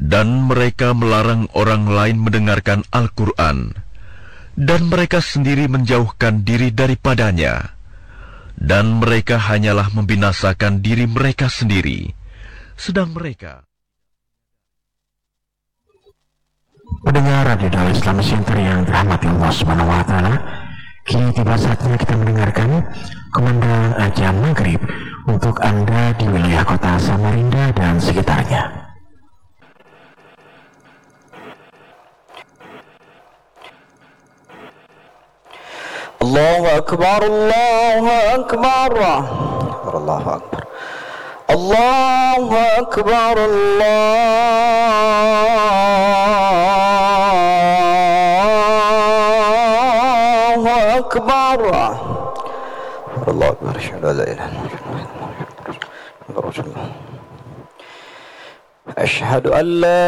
Dan mereka melarang orang lain mendengarkan Al-Quran, dan mereka sendiri menjauhkan diri daripadanya. Dan mereka hanyalah membinasakan diri mereka sendiri, sedang mereka... Pendengar Radio Dakwah Islam Center yang dirahmati Allah Subhanahu wa taala, kini tiba saatnya kita mendengarkan kumandang azan maghrib untuk Anda di wilayah kota Samarinda dan sekitarnya. Allahu Akbar, Allahu Akbar, Allahu Akbar, Allahu Akbar, Allahu Akbar, Allahu Akbar, asyhadu an la ilaha illallah, asyhadu an la